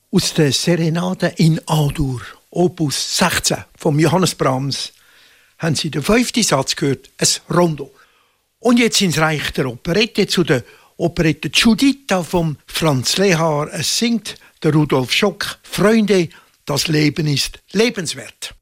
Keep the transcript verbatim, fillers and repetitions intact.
Aus der Serenade in A-Dur, Opus sechzehn von Johannes Brahms, haben Sie den fünften Satz gehört, ein Rondo. Und jetzt ins Reich der Operette, zu der Operette Giuditta von Franz Lehár. Es singt der Rudolf Schock. Freunde, das Leben ist lebenswert.